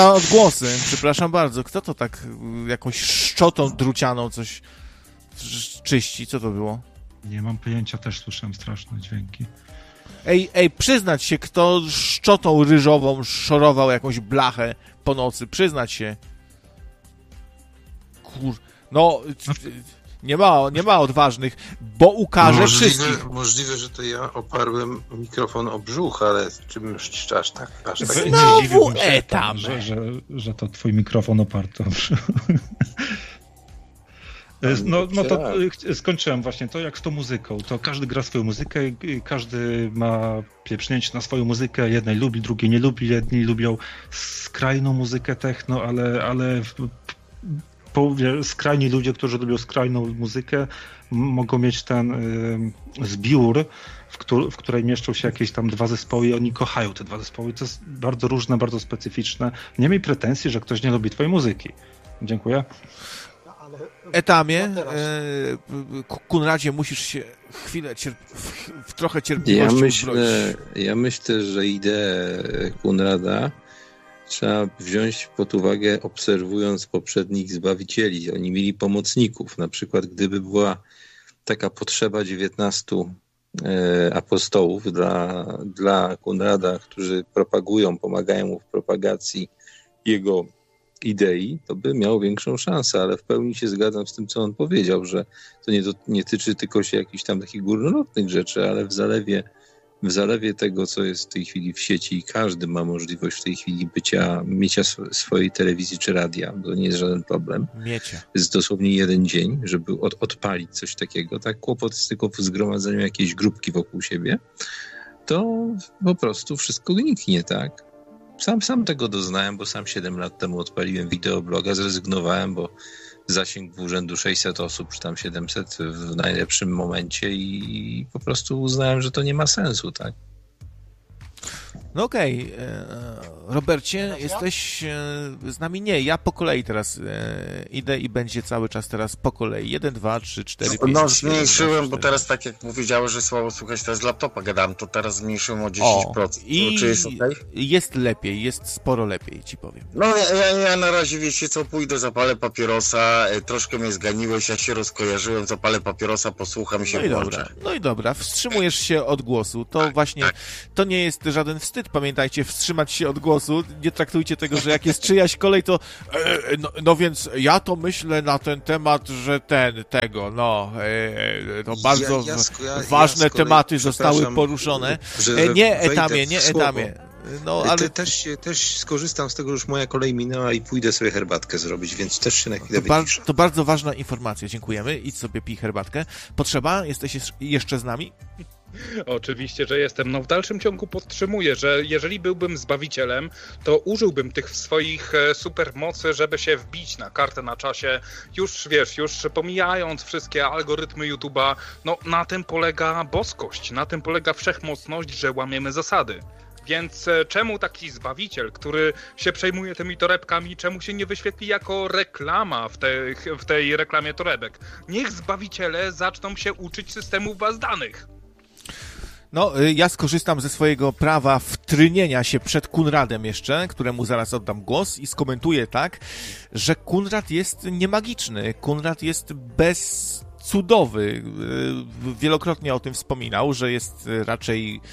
odgłosy, przepraszam bardzo. Kto to tak jakąś szczotą drucianą coś czyści? Co to było? Nie mam pojęcia, też słyszałem straszne dźwięki. Ej, przyznać się, kto szczotą ryżową szorował jakąś blachę po nocy. Przyznać się. No, nie ma odważnych, bo ukaże wszystkich. Możliwe, że to ja oparłem mikrofon o brzuch, ale czym już aż tak... Znowu etam. Że to twój mikrofon oparty o brzuch. No to skończyłem właśnie to, jak z tą muzyką. To każdy gra swoją muzykę, każdy ma pieprznięcie na swoją muzykę. Jednej lubi, drugiej nie lubi. Jedni lubią skrajną muzykę techno, ale skrajni ludzie, którzy lubią skrajną muzykę, mogą mieć ten zbiór, w której mieszczą się jakieś tam dwa zespoły i oni kochają te dwa zespoły. To jest bardzo różne, bardzo specyficzne. Nie miej pretensji, że ktoś nie lubi twojej muzyki. Dziękuję. Etamie, Kunradzie, musisz się chwilę trochę cierpliwości Ja myślę, że ideę Kunrada trzeba wziąć pod uwagę, obserwując poprzednich zbawicieli. Oni mieli pomocników. Na przykład, gdyby była taka potrzeba 19 apostołów dla Kunrada, którzy pomagają mu w propagacji jego idei, to by miał większą szansę, ale w pełni się zgadzam z tym, co on powiedział, że to nie tyczy tylko się jakichś tam takich górnolotnych rzeczy, ale w zalewie tego, co jest w tej chwili w sieci i każdy ma możliwość w tej chwili mieć swojej telewizji czy radia, to nie jest żaden problem. Jest dosłownie jeden dzień, żeby odpalić coś takiego. Tak, kłopot jest tylko w zgromadzeniu jakiejś grupki wokół siebie, to po prostu wszystko niknie, tak? Sam tego doznałem, bo sam 7 lat temu odpaliłem wideobloga, zrezygnowałem, bo zasięg w urzędu 600 osób, czy tam 700 w najlepszym momencie i po prostu uznałem, że to nie ma sensu, tak? No okej. Robercie, jesteś z nami? Nie, ja po kolei teraz idę i będzie cały czas teraz po kolei. 1, 2, 3, 4, 5. No zmniejszyłem, bo teraz tak jak powiedziałeś, że słabo słychać, teraz z laptopa gadałem, to teraz zmniejszyłem o 10%. Czy jest okej? Jest lepiej, jest sporo lepiej, ci powiem. No ja na razie, wiecie co, pójdę, zapalę papierosa, troszkę mnie zganiłeś, ja się rozkojarzyłem, zapalę papierosa, posłucham się włączę. No i dobra, wstrzymujesz się od głosu, to właśnie, to nie jest żaden wstyd, pamiętajcie, wstrzymać się od głosu, nie traktujcie tego, że jak jest czyjaś kolej, to no więc ja to myślę na ten temat, że to bardzo ważne tematy zostały poruszone. Nie etamie. No, ale też skorzystam z tego, że już moja kolej minęła i pójdę sobie herbatkę zrobić, więc też się na chwilę wyciszę. To bardzo ważna informacja, dziękujemy. Idź sobie pij herbatkę. Potrzeba? Jesteś jeszcze z nami? Oczywiście, że jestem. No w dalszym ciągu podtrzymuję, że jeżeli byłbym Zbawicielem, to użyłbym tych swoich supermocy, żeby się wbić na kartę na czasie. Już pomijając wszystkie algorytmy YouTube'a, no na tym polega boskość, na tym polega wszechmocność, że łamiemy zasady. Więc czemu taki Zbawiciel, który się przejmuje tymi torebkami, czemu się nie wyświetli jako reklama w tej reklamie torebek? Niech Zbawiciele zaczną się uczyć systemów baz danych. No, ja skorzystam ze swojego prawa wtrynienia się przed Kunradem jeszcze, któremu zaraz oddam głos i skomentuję tak, że Kunrad jest niemagiczny, Kunrad jest bezcudowy. Wielokrotnie o tym wspominał, że jest raczej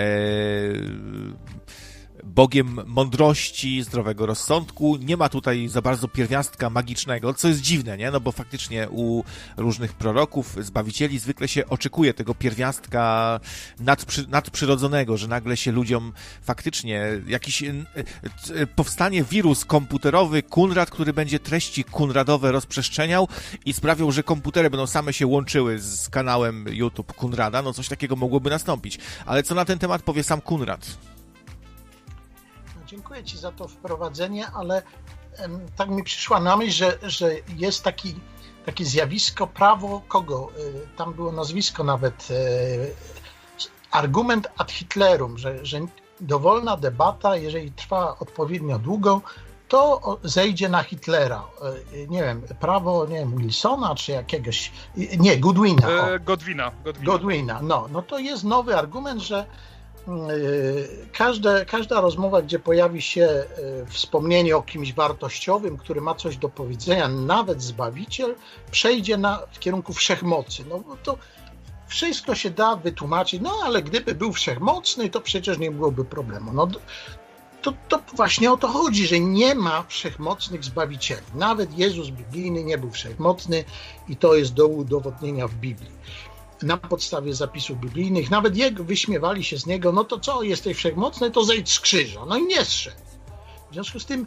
Bogiem mądrości, zdrowego rozsądku. Nie ma tutaj za bardzo pierwiastka magicznego, co jest dziwne, nie? No bo faktycznie u różnych proroków, zbawicieli zwykle się oczekuje tego pierwiastka nadprzyrodzonego, że nagle się ludziom faktycznie powstanie wirus komputerowy, Kunrad, który będzie treści kunradowe rozprzestrzeniał i sprawią, że komputery będą same się łączyły z kanałem YouTube Kunrada. No coś takiego mogłoby nastąpić. Ale co na ten temat powie sam Kunrad? Dziękuję Ci za to wprowadzenie, ale tak mi przyszła na myśl, że jest takie zjawisko, prawo kogo? Tam było nazwisko nawet, argument ad Hitlerum, że dowolna debata, jeżeli trwa odpowiednio długo, to zejdzie na Hitlera. Nie wiem, prawo, Wilsona czy jakiegoś, Godwina. Godwina. No to jest nowy argument, że każda rozmowa, gdzie pojawi się wspomnienie o kimś wartościowym, który ma coś do powiedzenia, nawet Zbawiciel, przejdzie w kierunku wszechmocy. No to wszystko się da wytłumaczyć, no ale gdyby był wszechmocny, to przecież nie byłoby problemu. No, to właśnie o to chodzi, że nie ma wszechmocnych zbawicieli. Nawet Jezus biblijny nie był wszechmocny i to jest do udowodnienia w Biblii. Na podstawie zapisów biblijnych, nawet wyśmiewali się z niego, no to co, jesteś wszechmocny, to zejdź z krzyża. No i nie zszedł. W związku z tym,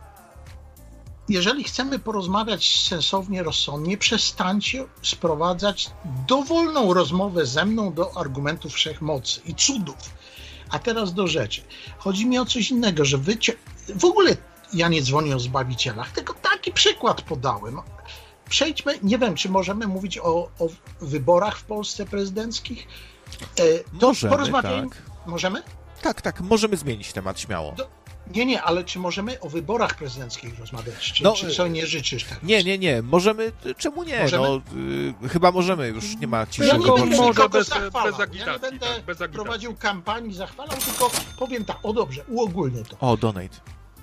jeżeli chcemy porozmawiać sensownie, rozsądnie, przestańcie sprowadzać dowolną rozmowę ze mną do argumentów wszechmocy i cudów. A teraz do rzeczy. Chodzi mi o coś innego, że w ogóle ja nie dzwonię o zbawicielach, tylko taki przykład podałem. Przejdźmy, nie wiem, czy możemy mówić o wyborach w Polsce prezydenckich? Możemy, tak. Możemy? Tak, możemy zmienić temat śmiało. Nie, ale czy możemy o wyborach prezydenckich rozmawiać? Czy sobie nie życzysz tego? Nie, możemy, czemu nie? Możemy? Chyba możemy, już nie ma ciszy. Ja nie będę nikogo bez zachwalał, agitacji, ja nie będę tak, bez agitacji. prowadził kampanii, zachwalał, tylko powiem tak, dobrze, uogólnię to. O, donate.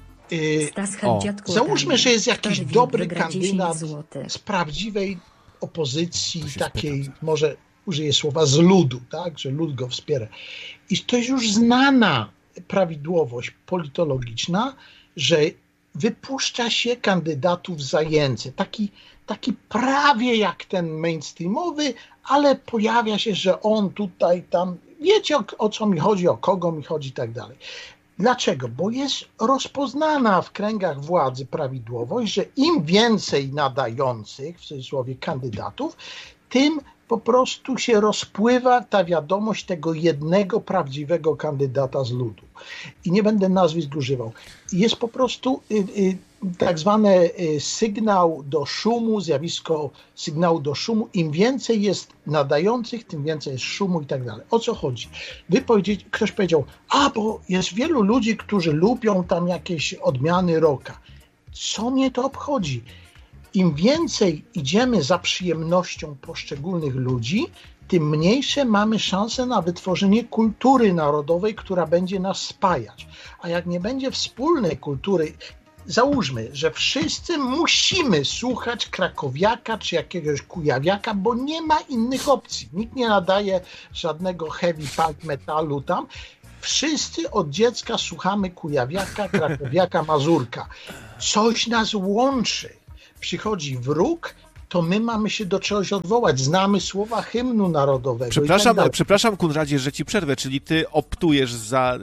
Załóżmy, że jest jakiś dobry kandydat z prawdziwej opozycji, takiej, może użyję słowa z ludu, tak, że lud go wspiera. I to jest już znana prawidłowość politologiczna, że wypuszcza się kandydatów zajęcy. Taki prawie jak ten mainstreamowy, ale pojawia się, że on tutaj, tam, wiecie o co mi chodzi, o kogo mi chodzi i tak dalej. Dlaczego? Bo jest rozpoznana w kręgach władzy prawidłowość, że im więcej nadających, w cudzysłowie, kandydatów, tym po prostu się rozpływa ta wiadomość tego jednego prawdziwego kandydata z ludu. I nie będę nazwisk używał. Jest po prostu tak zwany sygnał do szumu, zjawisko sygnału do szumu. Im więcej jest nadających, tym więcej jest szumu i tak dalej. O co chodzi? Ktoś powiedział, bo jest wielu ludzi, którzy lubią tam jakieś odmiany rocka. Co mnie to obchodzi? Im więcej idziemy za przyjemnością poszczególnych ludzi, tym mniejsze mamy szanse na wytworzenie kultury narodowej, która będzie nas spajać. A jak nie będzie wspólnej kultury, załóżmy, że wszyscy musimy słuchać krakowiaka czy jakiegoś kujawiaka, bo nie ma innych opcji. Nikt nie nadaje żadnego heavy punk metalu tam. Wszyscy od dziecka słuchamy kujawiaka, krakowiaka, mazurka. Coś nas łączy. Przychodzi wróg, to my mamy się do czegoś odwołać. Znamy słowa hymnu narodowego. Przepraszam, Konradzie, że ci przerwę, czyli ty optujesz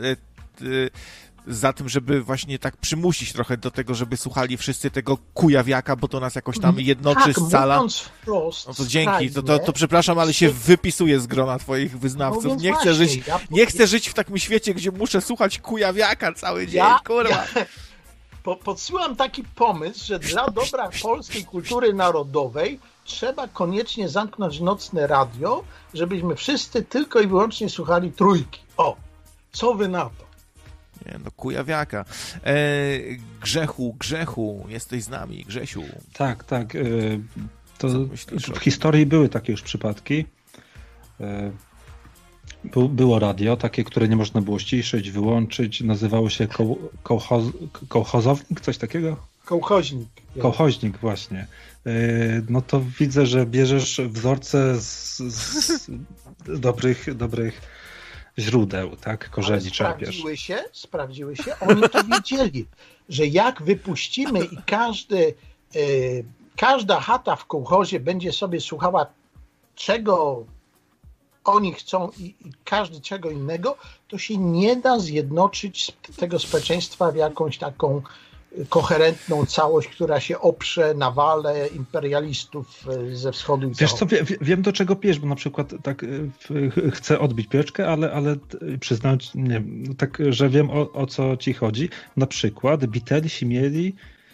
za tym, żeby właśnie tak przymusić trochę do tego, żeby słuchali wszyscy tego kujawiaka, bo to nas jakoś tam jednoczy, scala. Mówiąc wprost, no to dzięki, to przepraszam, ale się wypisuję z grona twoich wyznawców. Nie chcę żyć w takim świecie, gdzie muszę słuchać kujawiaka cały dzień, kurwa. Podsyłam taki pomysł, że dla dobra polskiej kultury narodowej trzeba koniecznie zamknąć nocne radio, żebyśmy wszyscy tylko i wyłącznie słuchali trójki. Co wy na to? Nie, kujawiaka. Grzechu, jesteś z nami, Grzesiu. Tak. To w historii były takie już przypadki. Było radio, takie, które nie można było ściszyć, wyłączyć. Nazywało się kołchozownik, coś takiego? Kołchoźnik, właśnie. No to widzę, że bierzesz wzorce z dobrych źródeł, tak? Korzeni czerpiesz. Sprawdziły się. Oni to wiedzieli, że jak wypuścimy i każda chata w kołchozie będzie sobie słuchała czego oni chcą i każdy czego innego, to się nie da zjednoczyć tego społeczeństwa w jakąś taką koherentną całość, która się oprze na wale imperialistów ze wschodu i wiesz co, wiem do czego pijesz, bo na przykład tak chcę odbić piłeczkę, ale przyznać, nie wiem, tak, że wiem o co ci chodzi. Na przykład Beatlesi mieli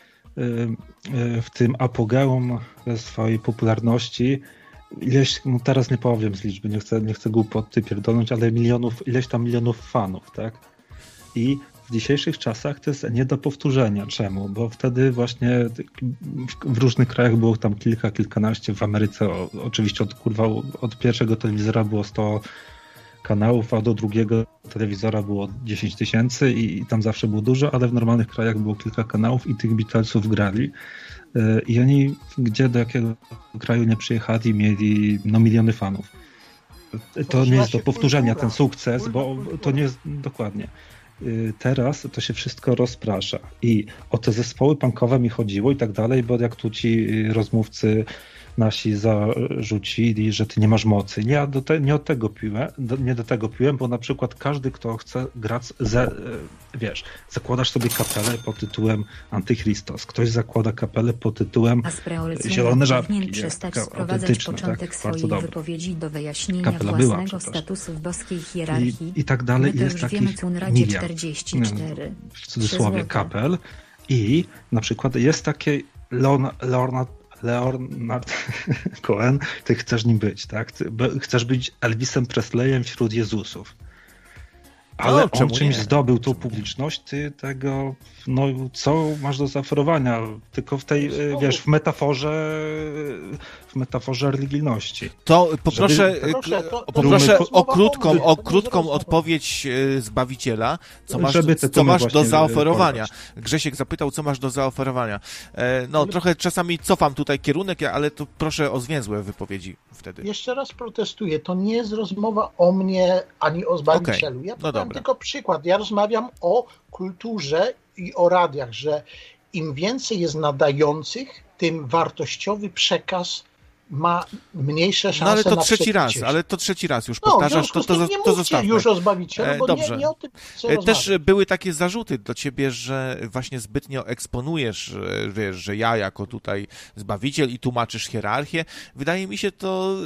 w tym apogeum swojej popularności ileś, no teraz nie powiem z liczby, nie chcę głupoty pierdolnąć, ale ileś tam milionów fanów, tak? I w dzisiejszych czasach to jest nie do powtórzenia. Czemu? Bo wtedy właśnie w różnych krajach było tam kilkanaście, w Ameryce oczywiście od pierwszego telewizora było 100 kanałów, a do drugiego telewizora było 10 000 i tam zawsze było dużo, ale w normalnych krajach było kilka kanałów i tych Beatlesów grali. I oni gdzie do jakiego kraju nie przyjechali, mieli miliony fanów. To nie jest do powtórzenia ten sukces, bo to nie jest dokładnie. Teraz to się wszystko rozprasza i o te zespoły punkowe mi chodziło i tak dalej, bo jak tu ci rozmówcy nasi zarzucili, że ty nie masz mocy. Nie do tego piłem, bo na przykład każdy, kto chce grać, zakładasz sobie kapelę pod tytułem Antychrystos. Ktoś zakłada kapelę pod tytułem Zielone Żabki. Powinien przestać sprowadzać początek swojej wypowiedzi do wyjaśnienia kapela własnego statusu w boskiej hierarchii. I tak dalej. My to jest już wiemy, miliard, 44. W cudzysłowie kapel. I na przykład jest takie Leonard Cohen, ty chcesz nim być, tak? Chcesz być Elvisem Presleyem wśród Jezusów. Ale on czymś zdobył tą publiczność, ty tego, co masz do zaoferowania? Tylko w tej, w metaforze religijności. To poproszę o krótką odpowiedź Zbawiciela, co masz do zaoferowania. Grzesiek zapytał, co masz do zaoferowania. Trochę czasami cofam tutaj kierunek, ale to proszę o zwięzłe wypowiedzi wtedy. Jeszcze raz protestuję, to nie jest rozmowa o mnie, ani o Zbawicielu. Ja podam tylko przykład. Ja rozmawiam o kulturze i o radiach, że im więcej jest nadających, tym wartościowy przekaz ma mniejsze szanse ale to na trzeci raz już powtarzasz, to zostawmy. Już o Zbawicielu, bo dobrze. Nie o tym chcę Też rozmawiać. były takie zarzuty do ciebie, że właśnie zbytnio eksponujesz, że ja jako tutaj Zbawiciel i tłumaczysz hierarchię. Wydaje mi się to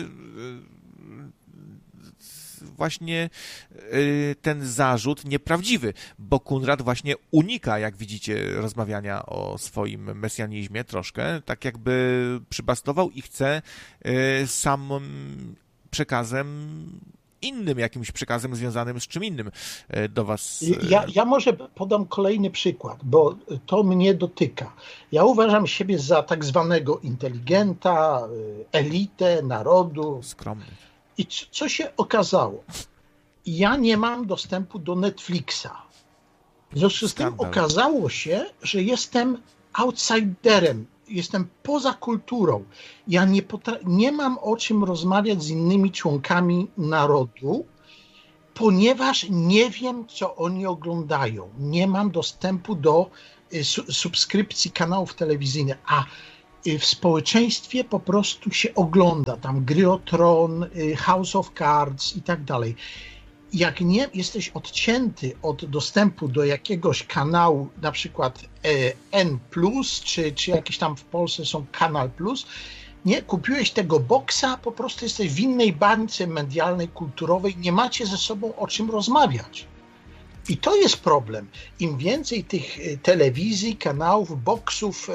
właśnie ten zarzut nieprawdziwy, bo Konrad właśnie unika, jak widzicie, rozmawiania o swoim mesjanizmie troszkę, tak jakby przybastował i chce samym przekazem, innym jakimś przekazem związanym z czym innym do was. Ja może podam kolejny przykład, bo to mnie dotyka. Ja uważam siebie za tak zwanego inteligenta, elitę narodu. Skromny. I co się okazało? Ja nie mam dostępu do Netflixa. W związku z tym okazało się, że jestem outsiderem, jestem poza kulturą. Ja nie mam o czym rozmawiać z innymi członkami narodu, ponieważ nie wiem, co oni oglądają. Nie mam dostępu do subskrypcji kanałów telewizyjnych, a w społeczeństwie po prostu się ogląda tam Gry o Tron, House of Cards i tak dalej. Jak nie jesteś odcięty od dostępu do jakiegoś kanału, na przykład N+, czy jakiś tam w Polsce są Kanal Plus, nie, kupiłeś tego boksa, po prostu jesteś w innej bańce medialnej, kulturowej, nie macie ze sobą o czym rozmawiać. I to jest problem. Im więcej tych telewizji, kanałów, boksów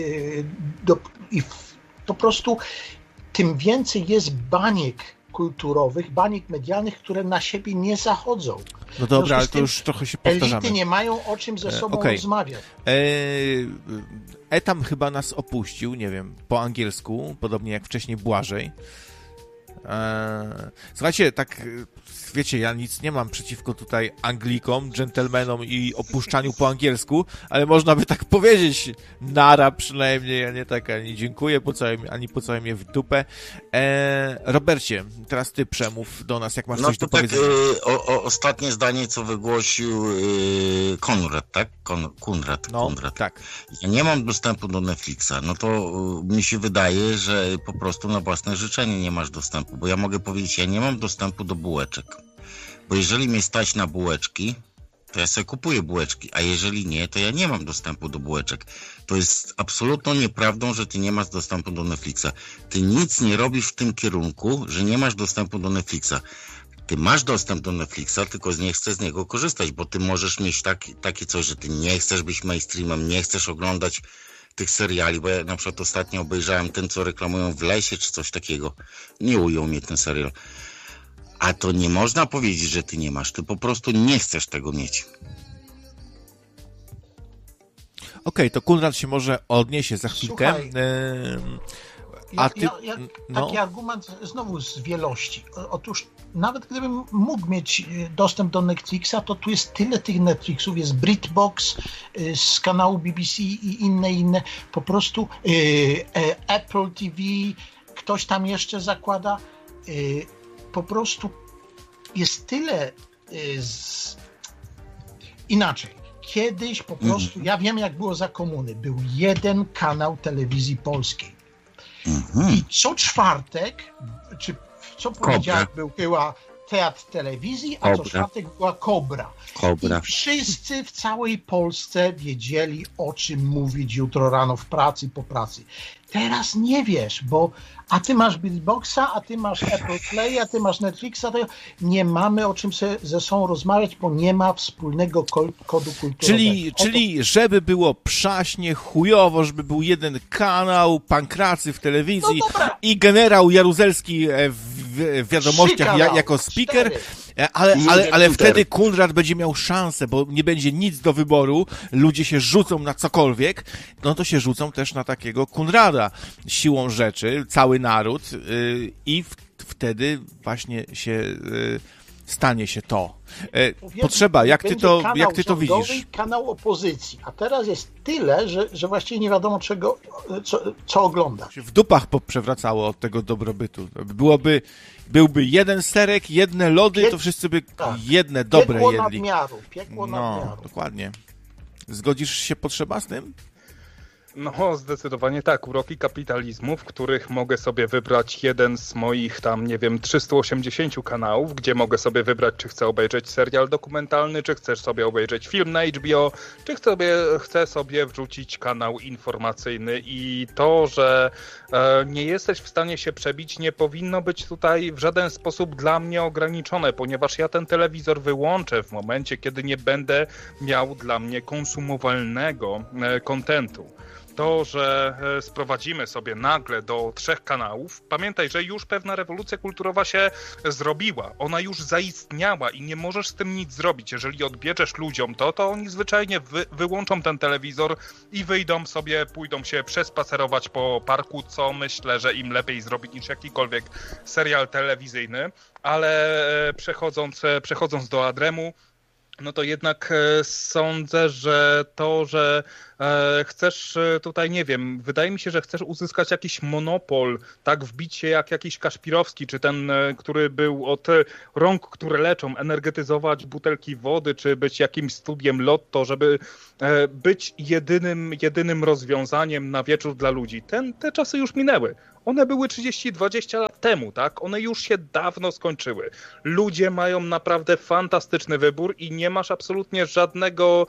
po prostu tym więcej jest baniek kulturowych, baniek medialnych, które na siebie nie zachodzą. No dobra, ale to już trochę się powtarzamy. Elity nie mają o czym ze sobą rozmawiać. Etam chyba nas opuścił, nie wiem, po angielsku, podobnie jak wcześniej Błażej. Słuchajcie, tak wiecie, ja nic nie mam przeciwko tutaj Anglikom, dżentelmenom i opuszczaniu po angielsku, ale można by tak powiedzieć, nara przynajmniej, a nie tak, ani dziękuję, ani pocałuje mnie w dupę. Robercie, teraz ty przemów do nas, jak masz coś do powiedzenia. Ostatnie zdanie, co wygłosił Konrad, tak? Konrad. Tak. Ja nie mam dostępu do Netflixa, no to mi się wydaje, że po prostu na własne życzenie nie masz dostępu, bo ja mogę powiedzieć, ja nie mam dostępu do bułeczek, bo jeżeli mnie stać na bułeczki, to ja sobie kupuję bułeczki, a jeżeli nie, to ja nie mam dostępu do bułeczek. To jest absolutną nieprawdą, że ty nie masz dostępu do Netflixa. Ty nic nie robisz w tym kierunku, że nie masz dostępu do Netflixa. Ty masz dostęp do Netflixa, tylko nie chcesz z niego korzystać, bo ty możesz mieć takie coś, że ty nie chcesz być mainstreamem, nie chcesz oglądać tych seriali, bo ja na przykład ostatnio obejrzałem ten, co reklamują w lesie, czy coś takiego. Nie ujął mnie ten serial. A to nie można powiedzieć, że ty nie masz. Ty po prostu nie chcesz tego mieć. Okej, to Konrad się może odniesie za chwilkę. Taki argument znowu z wielości. Otóż nawet gdybym mógł mieć dostęp do Netflixa, to tu jest tyle tych Netflixów, jest BritBox z kanału BBC i inne, po prostu Apple TV, ktoś tam jeszcze zakłada, po prostu jest tyle inaczej. Kiedyś po prostu, ja wiem jak było za komuny, był jeden kanał telewizji polskiej. I co czwartek, czy co poniedziałek była Teatr Telewizji, a co czwartek była Kobra. I wszyscy w całej Polsce wiedzieli, o czym mówić jutro rano w pracy, po pracy. Teraz nie wiesz, bo a ty masz BritBoxa, a ty masz Apple Play, a ty masz Netflixa, to nie mamy o czym ze sobą rozmawiać, bo nie ma wspólnego kodu kulturowego. Czyli żeby było przaśnie, chujowo, żeby był jeden kanał, Pankracy w telewizji i generał Jaruzelski w wiadomościach jako speaker, ale wtedy Konrad będzie miał szansę, bo nie będzie nic do wyboru, ludzie się rzucą na cokolwiek, no to się rzucą też na takiego Konrada siłą rzeczy, cały naród i wtedy właśnie się stanie się to. Potrzeba, jak ty to widzisz? Kanał opozycji, a teraz jest tyle, że właściwie nie wiadomo co oglądać. W dupach przewracało od tego dobrobytu. Byłby jeden serek, jedne lody, to wszyscy by jedne dobre jedli. Piekło nadmiaru. Dokładnie. Zgodzisz się, Potrzeba, z tym? No, zdecydowanie tak. Uroki kapitalizmu, w których mogę sobie wybrać jeden z moich tam, 380 kanałów, gdzie mogę sobie wybrać, czy chcę obejrzeć serial dokumentalny, czy chcesz sobie obejrzeć film na HBO, czy chcę sobie wrzucić kanał informacyjny i to, że nie jesteś w stanie się przebić, nie powinno być tutaj w żaden sposób dla mnie ograniczone, ponieważ ja ten telewizor wyłączę w momencie, kiedy nie będę miał dla mnie konsumowalnego kontentu. To, że sprowadzimy sobie nagle do 3 kanałów, pamiętaj, że już pewna rewolucja kulturowa się zrobiła. Ona już zaistniała i nie możesz z tym nic zrobić. Jeżeli odbierzesz ludziom to oni zwyczajnie wyłączą ten telewizor i pójdą się przespacerować po parku, co myślę, że im lepiej zrobić niż jakikolwiek serial telewizyjny. Ale przechodząc do Adremu, no to jednak sądzę, że to, że chcesz tutaj, nie wiem, wydaje mi się, że chcesz uzyskać jakiś monopol, tak wbić się jak jakiś Kaszpirowski, czy ten, który był od rąk, które leczą, energetyzować butelki wody, czy być jakimś studiem Lotto, żeby być jedynym rozwiązaniem na wieczór dla ludzi. Te czasy już minęły. One były 30-20 lat temu, tak? One już się dawno skończyły. Ludzie mają naprawdę fantastyczny wybór i nie masz absolutnie żadnego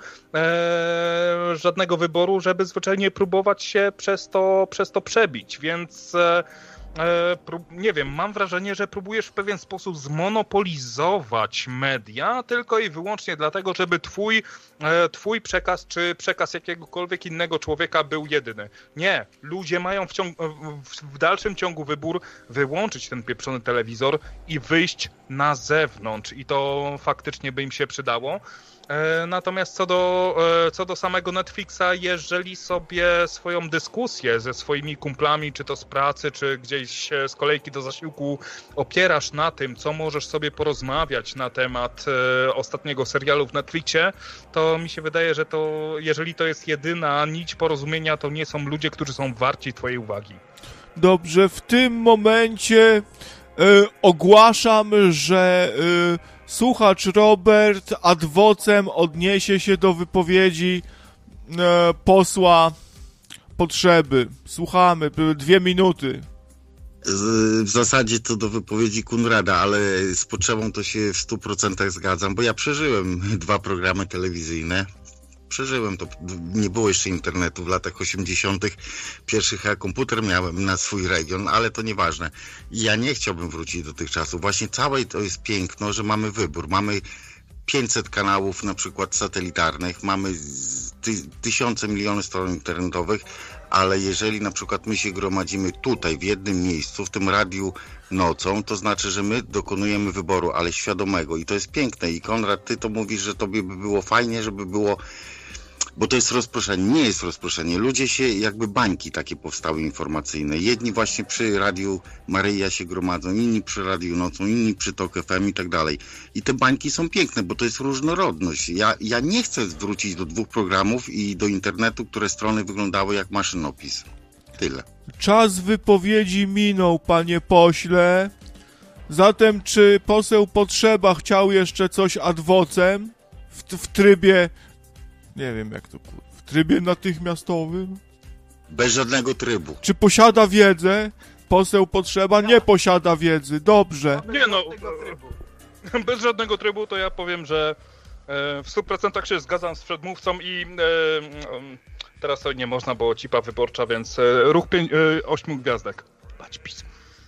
wyboru, żeby zwyczajnie próbować się przez to przebić, więc nie wiem, mam wrażenie, że próbujesz w pewien sposób zmonopolizować media tylko i wyłącznie dlatego, żeby twój przekaz czy przekaz jakiegokolwiek innego człowieka był jedyny. Nie, ludzie mają w dalszym ciągu wybór wyłączyć ten pieprzony telewizor i wyjść na zewnątrz i to faktycznie by im się przydało. Natomiast co do samego Netflixa, jeżeli sobie swoją dyskusję ze swoimi kumplami, czy to z pracy, czy gdzieś z kolejki do zasiłku opierasz na tym, co możesz sobie porozmawiać na temat ostatniego serialu w Netflixie, to mi się wydaje, że jeżeli to jest jedyna nić porozumienia, to nie są ludzie, którzy są warci twojej uwagi. Dobrze, w tym momencie ogłaszam, że słuchacz Robert ad vocem odniesie się do wypowiedzi posła Potrzeby. Słuchamy, były 2 minuty. W zasadzie to do wypowiedzi Konrada, ale z Potrzebą to się w 100% zgadzam, bo ja przeżyłem 2 programy telewizyjne. Przeżyłem to, nie było jeszcze internetu w latach 80. pierwszych, a komputer miałem na swój region, ale to nieważne. Ja nie chciałbym wrócić do tych czasów. Właśnie całe to jest piękno, że mamy wybór. Mamy 500 kanałów na przykład satelitarnych, mamy tysiące, miliony stron internetowych, ale jeżeli na przykład my się gromadzimy tutaj w jednym miejscu, w tym radiu nocą, to znaczy, że my dokonujemy wyboru, ale świadomego i to jest piękne. I Konrad, ty to mówisz, że tobie by było fajnie, żeby było Bo to jest rozproszenie. Nie jest rozproszenie. Ludzie się, jakby bańki takie powstały informacyjne. Jedni właśnie przy Radiu Maryja się gromadzą, inni przy Radiu Nocą, inni przy TOK FM i tak dalej. I te bańki są piękne, bo to jest różnorodność. Ja nie chcę wrócić do 2 programów i do internetu, które strony wyglądały jak maszynopis. Tyle. Czas wypowiedzi minął, panie pośle. Zatem czy poseł Potrzeba chciał jeszcze coś ad vocem? W trybie... Nie wiem jak to... W trybie natychmiastowym? Bez żadnego trybu. Czy posiada wiedzę? Poseł Potrzeba nie posiada wiedzy. Dobrze. Nie no, bez żadnego trybu to ja powiem, że w 100% się zgadzam z przedmówcą i teraz to nie można, bo cipa wyborcza, więc ruch 8 gwiazdek. Bać pism.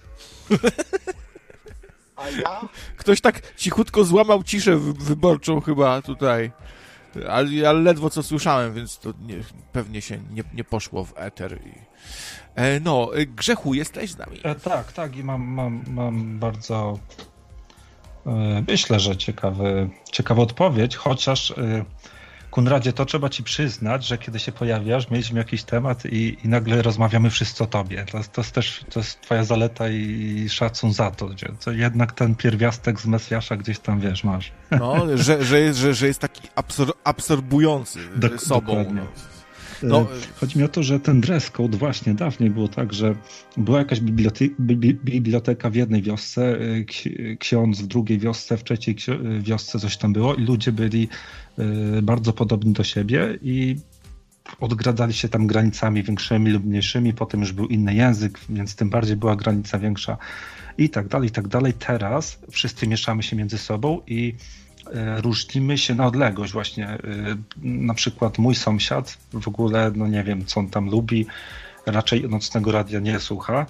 A ja? Ktoś tak cichutko złamał ciszę wyborczą chyba tutaj. Ale ledwo co słyszałem, więc to pewnie się nie poszło w eter. Grzechu, jesteś z nami. Tak. I mam bardzo... myślę, że ciekawa odpowiedź, chociaż Konradzie, to trzeba ci przyznać, że kiedy się pojawiasz, mieliśmy jakiś temat i nagle rozmawiamy wszyscy o tobie. To jest twoja zaleta i szacun za to, że jednak ten pierwiastek z Mesjasza gdzieś tam, wiesz, masz. No, że jest taki absorbujący sobą. Dokładnie. No. Chodzi mi o to, że ten dress code właśnie dawniej było tak, że była jakaś biblioteka w jednej wiosce, ksiądz w drugiej wiosce, w trzeciej wiosce coś tam było i ludzie byli bardzo podobni do siebie i odgradzali się tam granicami większymi lub mniejszymi, potem już był inny język, więc tym bardziej była granica większa i tak dalej, i tak dalej. Teraz wszyscy mieszamy się między sobą i różnimy się na odległość właśnie. Na przykład mój sąsiad w ogóle, no nie wiem, co on tam lubi, raczej nocnego radia nie słucha.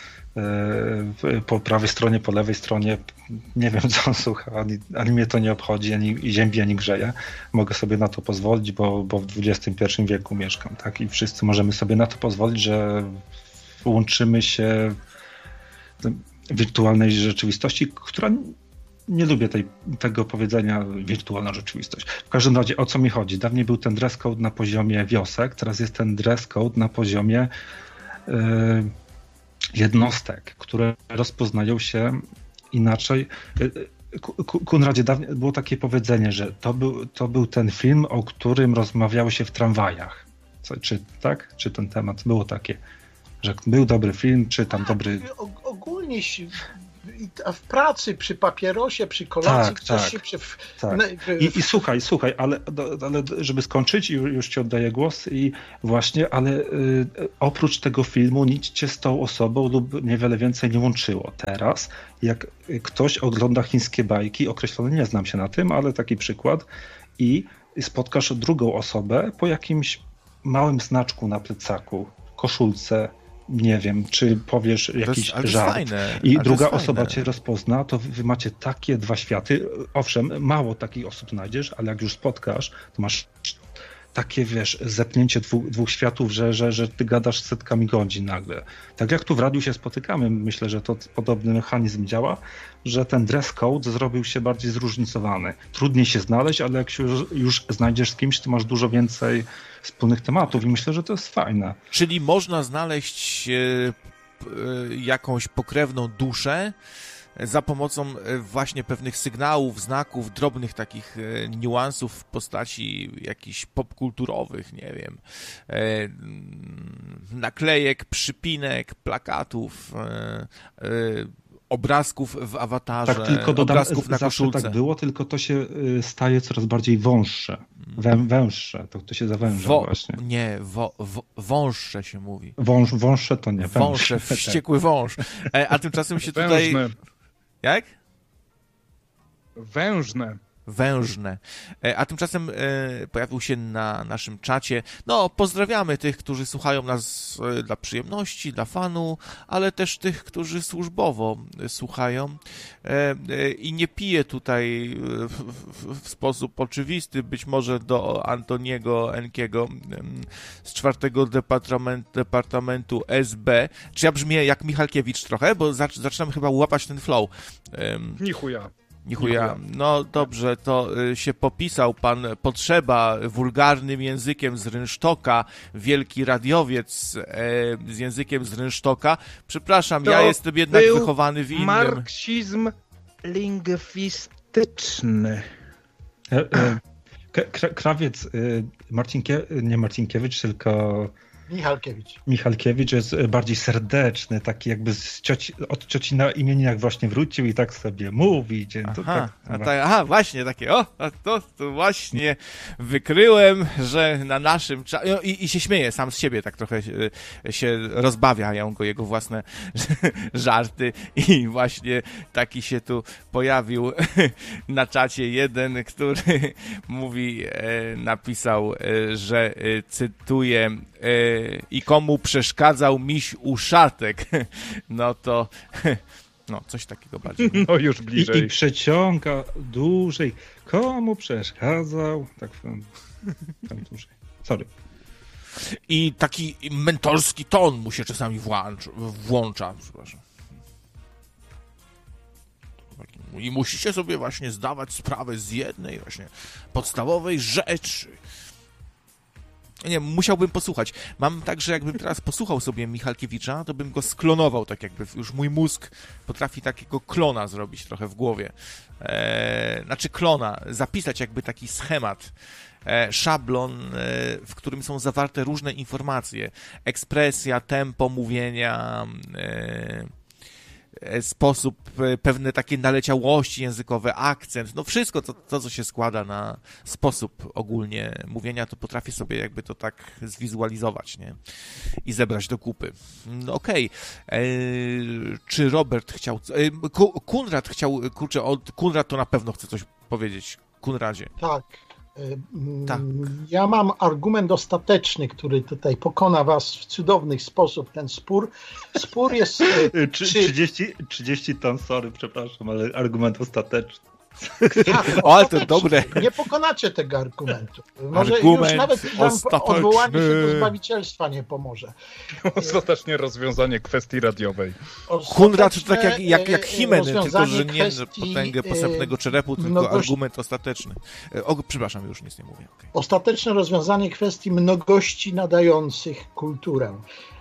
Po prawej stronie, po lewej stronie nie wiem, co on słucha, ani mnie to nie obchodzi, ani ziębi, ani grzeje. Mogę sobie na to pozwolić, bo w XXI wieku mieszkam, tak? I wszyscy możemy sobie na to pozwolić, że łączymy się w wirtualnej rzeczywistości, która... Nie lubię tego powiedzenia wirtualna rzeczywistość. W każdym razie, o co mi chodzi? Dawniej był ten dress code na poziomie wiosek, teraz jest ten dress code na poziomie jednostek, które rozpoznają się inaczej. Konradzie, dawniej było takie powiedzenie, że to był ten film, o którym rozmawiało się w tramwajach. Czy ten temat było takie, że był dobry film, czy tam dobry... Ogólnie w pracy, przy papierosie, przy kolacji, coś się... I słuchaj, ale żeby skończyć, już ci oddaję głos i właśnie, ale oprócz tego filmu nic cię z tą osobą lub niewiele więcej nie łączyło. Teraz, jak ktoś ogląda chińskie bajki, określone nie znam się na tym, ale taki przykład, i spotkasz drugą osobę po jakimś małym znaczku na plecaku, koszulce, nie wiem, czy powiesz jakiś żart fajne, i druga osoba cię rozpozna, to wy macie takie dwa światy. Owszem, mało takich osób znajdziesz, ale jak już spotkasz, to masz takie, wiesz, zepnięcie dwóch światów, że ty gadasz setkami godzin nagle. Tak jak tu w radiu się spotykamy, myślę, że to podobny mechanizm działa, że ten dress code zrobił się bardziej zróżnicowany. Trudniej się znaleźć, ale jak się już znajdziesz z kimś, to masz dużo więcej wspólnych tematów i myślę, że to jest fajne. Czyli można znaleźć jakąś pokrewną duszę za pomocą właśnie pewnych sygnałów, znaków, drobnych takich niuansów w postaci jakichś popkulturowych, nie wiem, naklejek, przypinek, plakatów, obrazków w awatarze, tak, tylko dodam, obrazków na zawsze koszulce. Tak było, tylko to się staje coraz bardziej wąższe. Węższe, to się zawęża właśnie. Nie, wąższe się mówi. Wąższe to nie. Wąższe, wściekły wąż. A tymczasem się tutaj... Wężne. Jak? Wężne. A tymczasem pojawił się na naszym czacie. No, pozdrawiamy tych, którzy słuchają nas dla przyjemności, dla fanu, ale też tych, którzy służbowo słuchają. I nie piję tutaj w sposób oczywisty, być może do Antoniego Enkiego z 4. Departamentu SB. Czy ja brzmię jak Michalkiewicz trochę? Bo zaczynam chyba łapać ten flow. Ni chuja. Nichuja. No dobrze, to się popisał pan Potrzeba wulgarnym językiem z rynsztoka, wielki radiowiec z językiem z rynsztoka. Przepraszam, ja jestem jednak wychowany w innym... marksizm lingwistyczny. Krawiec, nie Marcinkiewicz, tylko... Michalkiewicz jest bardziej serdeczny, taki jakby od cioci na imieninach właśnie wrócił i tak sobie mówi. Właśnie takie, to właśnie wykryłem, że na naszym czasie... I się śmieje sam z siebie, tak trochę się rozbawiają go jego własne żarty i właśnie taki się tu pojawił na czacie jeden, który napisał, że cytuję: i komu przeszkadzał miś uszatek. No to... No, coś takiego bardziej. No już bliżej. I przeciąga dłużej. Komu przeszkadzał? Tak tam dłużej. Sorry. I taki mentorski ton mu się czasami włącza. Przepraszam. I musicie sobie właśnie zdawać sprawę z jednej właśnie podstawowej rzeczy. Nie, musiałbym posłuchać. Mam tak, że jakbym teraz posłuchał sobie Michalkiewicza, to bym go sklonował, tak jakby już mój mózg potrafi takiego klona zrobić trochę w głowie. Znaczy klona, zapisać jakby taki schemat, szablon, w którym są zawarte różne informacje. Ekspresja, tempo mówienia, sposób, pewne takie naleciałości językowe, akcent, no wszystko to, co się składa na sposób ogólnie mówienia, to potrafię sobie jakby to tak zwizualizować, nie? I zebrać do kupy. No okej. Czy Robert chciał... Kunrad chciał... Kurczę, Kunrad to na pewno chce coś powiedzieć. Kunradzie. Tak. Ja mam argument ostateczny, który tutaj pokona was w cudowny sposób, ten spór. Spór jest... 30 ton, sorry, przepraszam, ale argument ostateczny. Ale to dobre. Nie pokonacie tego argumentu. Może argument już nawet odwołanie się do zbawicielstwa nie pomoże. Ostatecznie rozwiązanie kwestii radiowej. Kunrad to tak jak Himeny, tylko że nie potęgę posępnego czerepu, tylko argument ostateczny. Przepraszam, już nic nie mówię. Okay. Ostateczne rozwiązanie kwestii mnogości nadających kulturę.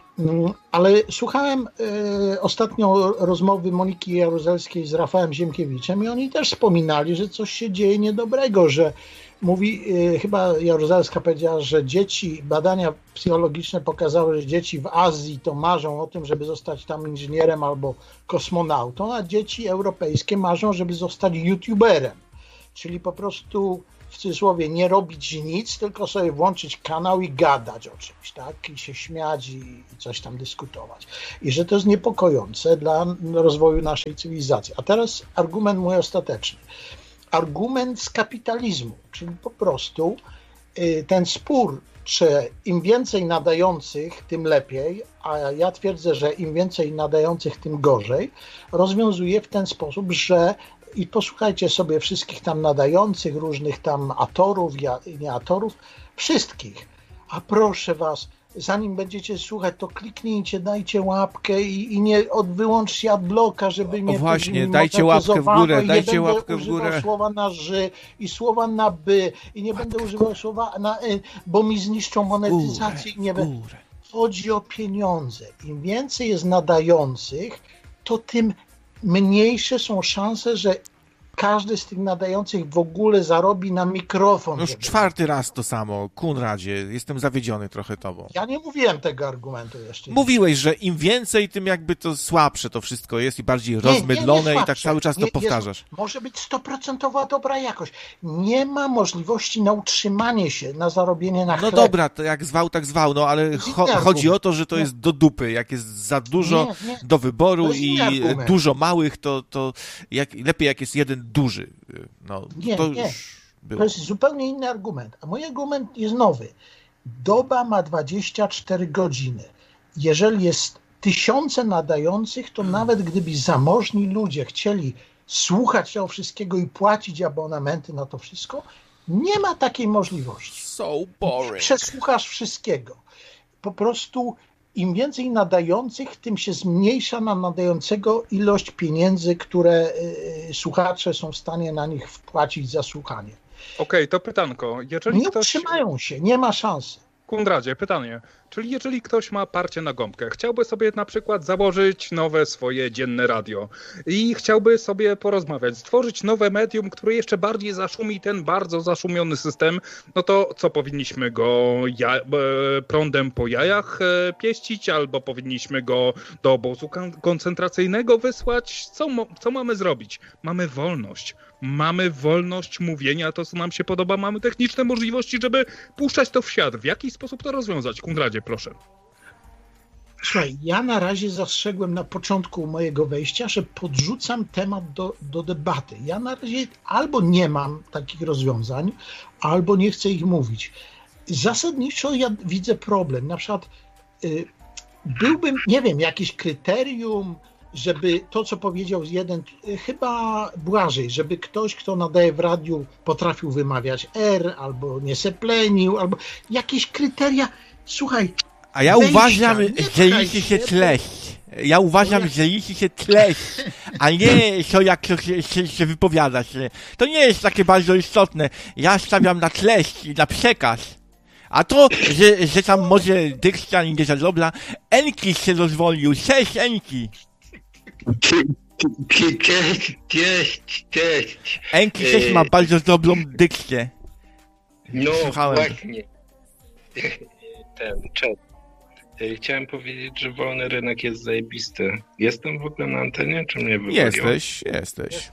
Ale słuchałem ostatnio rozmowy Moniki Jaruzelskiej z Rafałem Ziemkiewiczem i oni też wspominali, że coś się dzieje niedobrego, że mówi, chyba Jaruzelska powiedziała, że badania psychologiczne pokazały, że dzieci w Azji to marzą o tym, żeby zostać tam inżynierem albo kosmonautą, a dzieci europejskie marzą, żeby zostać youtuberem, czyli po prostu w cudzysłowie nie robić nic, tylko sobie włączyć kanał i gadać o czymś, tak? I się śmiać i coś tam dyskutować. I że to jest niepokojące dla rozwoju naszej cywilizacji. A teraz argument mój ostateczny. Argument z kapitalizmu, czyli po prostu ten spór, czy im więcej nadających, tym lepiej, a ja twierdzę, że im więcej nadających, tym gorzej, rozwiązuje w ten sposób, że i posłuchajcie sobie wszystkich tam nadających, różnych tam atorów, nie atorów, wszystkich. A proszę was, zanim będziecie słuchać, to kliknijcie, dajcie łapkę i nie wyłączcie adblocka, żeby nie... Właśnie, dajcie łapkę w górę, dajcie łapkę w górę. Nie będę używał słowa na ży i słowa na by i nie będę używał słowa na bo mi zniszczą monetyzację i nie będę... Chodzi o pieniądze. Im więcej jest nadających, to tym mniejsze są szanse, że każdy z tych nadających w ogóle zarobi na mikrofon. Już czwarty raz to samo, Kunradzie, jestem zawiedziony trochę tobą. Ja nie mówiłem tego argumentu jeszcze. Mówiłeś, że im więcej, tym jakby to słabsze to wszystko jest i bardziej rozmydlone i tak cały czas to powtarzasz. Może być 100% dobra jakość. Nie ma możliwości na utrzymanie się, na zarobienie na chleb. No dobra, to jak zwał, tak zwał, no ale chodzi o to, że to jest do dupy. Jak jest za dużo do wyboru i dużo małych, to lepiej jak jest jeden duży. No, nie. To jest zupełnie inny argument. A mój argument jest nowy. Doba ma 24 godziny. Jeżeli jest tysiące nadających, to nawet gdyby zamożni ludzie chcieli słuchać tego wszystkiego i płacić abonamenty na to wszystko, nie ma takiej możliwości. So boring. Przesłuchasz wszystkiego. Po prostu im więcej nadających, tym się zmniejsza na nadającego ilość pieniędzy, które słuchacze są w stanie na nich wpłacić za słuchanie. Okej, to pytanko. Jeżeli nie utrzymają się, nie ma szansy. Kunradzie, pytanie. Czyli jeżeli ktoś ma parcie na gąbkę, chciałby sobie na przykład założyć nowe swoje dzienne radio i chciałby sobie porozmawiać, stworzyć nowe medium, które jeszcze bardziej zaszumi ten bardzo zaszumiony system, no to co, powinniśmy go prądem po jajach pieścić, albo powinniśmy go do obozu koncentracyjnego wysłać? Co mamy zrobić? Mamy wolność. Mamy wolność mówienia, to co nam się podoba, mamy techniczne możliwości, żeby puszczać to w świat. W jaki sposób to rozwiązać? Kunradzie, proszę. Słuchaj, ja na razie zastrzegłem na początku mojego wejścia, że podrzucam temat do debaty. Ja na razie albo nie mam takich rozwiązań, albo nie chcę ich mówić. Zasadniczo ja widzę problem. Na przykład byłbym, nie wiem, jakieś kryterium, żeby to, co powiedział jeden, chyba Błażej, żeby ktoś, kto nadaje w radiu, potrafił wymawiać R, albo nie seplenił, albo jakieś kryteria. Słuchaj. A ja uważam, że liczy się treść. Ja uważam, że liczy się treść, a nie to, jak się wypowiadasz. To nie jest takie bardzo istotne. Ja stawiam na treść i na przekaz. A to, że tam może dykcja nie za dobra, Enki się rozwolił, 6 Enki. Cześć. Enki też ma bardzo dobrą dykcję. No Słuchałem. właśnie. Cześć. Chciałem powiedzieć, że wolny rynek jest zajebisty. Jestem w ogóle na antenie, czy mnie wywaliło? Jesteś.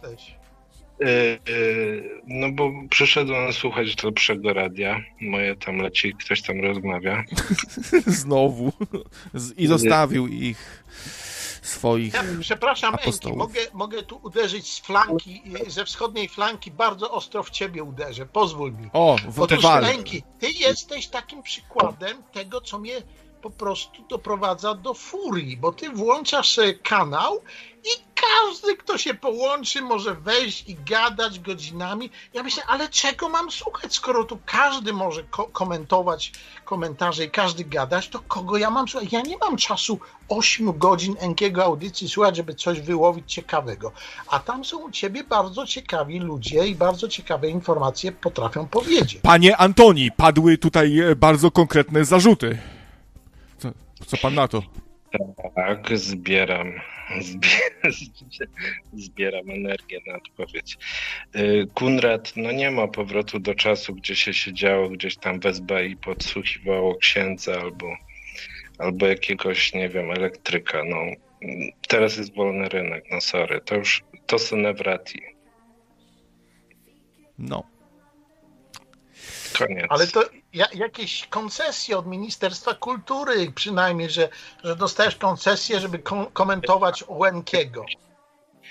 No bo przyszedłem słuchać lepszego radia. Moje tam leci, ktoś tam rozmawia. Znowu. I zostawił ich swoich Przepraszam, apostołów. Enki, mogę tu uderzyć z flanki, ze wschodniej flanki, bardzo ostro w ciebie uderzę, pozwól mi. Otóż, Enki, ty jesteś takim przykładem tego, co mnie po prostu doprowadza do furii, bo ty włączasz kanał i każdy, kto się połączy, może wejść i gadać godzinami. Ja myślę, ale czego mam słuchać, skoro tu każdy może komentować komentarze i każdy gadać, to kogo ja mam słuchać? Ja nie mam czasu 8 godzin Enkiego audycji słuchać, żeby coś wyłowić ciekawego. A tam są u ciebie bardzo ciekawi ludzie i bardzo ciekawe informacje potrafią powiedzieć. Panie Antoni, padły tutaj bardzo konkretne zarzuty. Co pan na to? Tak, zbieram energię na odpowiedź. Kunrad, no nie ma powrotu do czasu, gdzie się siedziało gdzieś tam w SB i podsłuchiwało księdza albo jakiegoś, nie wiem, elektryka. No, teraz jest wolny rynek, no sorry, to są nawrati. No. Koniec. Ale to jakieś koncesje od Ministerstwa Kultury przynajmniej, że dostajesz koncesję, żeby komentować Łękiego.